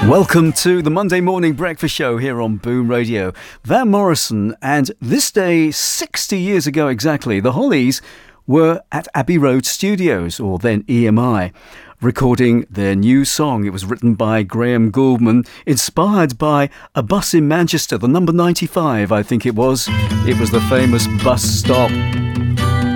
Welcome to the Monday Morning Breakfast Show here on Boom Radio. Van Morrison, and this day 60 years ago exactly, the Hollies were at Abbey Road Studios, or then EMI, recording their new song. It was written by Graham Gouldman, inspired by a bus in Manchester, the number 95, I think it was. It was the famous bus stop.